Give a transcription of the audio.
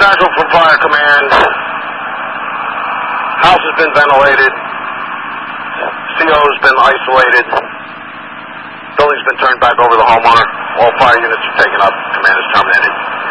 Central from Fire Command. House has been ventilated. CO has been isolated. Building's been turned back over to the homeowner. All fire units are taken up. Command is terminated.